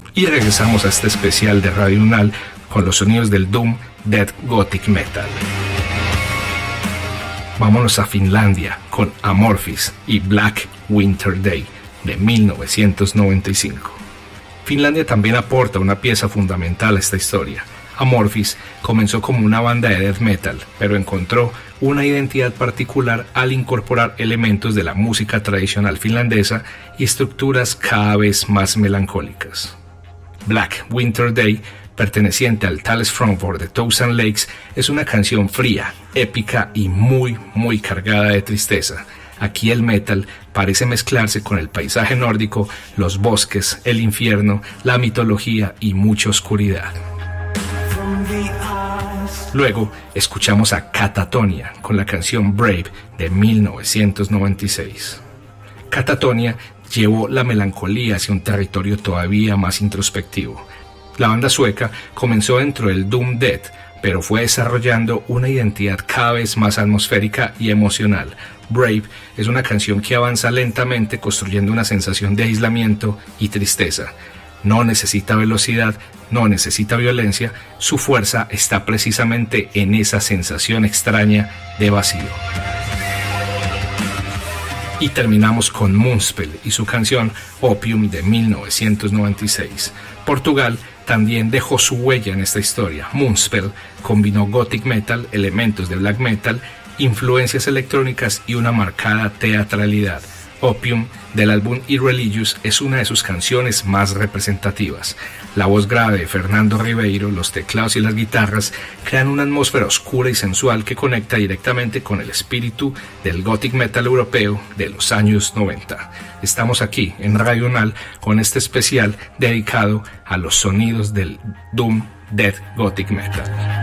Y regresamos a este especial de Radio Unal con los sonidos del Doom, Death, Gothic Metal. Vámonos a Finlandia con Amorphis y Black Winter Day de 1995. Finlandia también aporta una pieza fundamental a esta historia. Amorphis comenzó como una banda de death metal, pero encontró una identidad particular al incorporar elementos de la música tradicional finlandesa y estructuras cada vez más melancólicas. Black Winter Day, perteneciente al Tales from for the Thousand Lakes, es una canción fría, épica y muy cargada de tristeza. Aquí el metal parece mezclarse con el paisaje nórdico, los bosques, el infierno, la mitología y mucha oscuridad. Luego escuchamos a Katatonia con la canción Brave de 1996. Katatonia llevó la melancolía hacia un territorio todavía más introspectivo. La banda sueca comenzó dentro del Doom Death, pero fue desarrollando una identidad cada vez más atmosférica y emocional. Brave es una canción que avanza lentamente construyendo una sensación de aislamiento y tristeza. No necesita velocidad, no necesita violencia, su fuerza está precisamente en esa sensación extraña de vacío. Y terminamos con Moonspell y su canción Opium de 1996. Portugal también dejó su huella en esta historia. Moonspell combinó gothic metal, elementos de black metal, influencias electrónicas y una marcada teatralidad. Opium, del álbum Irreligious, es una de sus canciones más representativas. La voz grave de Fernando Ribeiro, los teclados y las guitarras crean una atmósfera oscura y sensual que conecta directamente con el espíritu del gothic metal europeo de los años 90. Estamos aquí en Radio Unal con este especial dedicado a los sonidos del Doom, Death, Gothic Metal.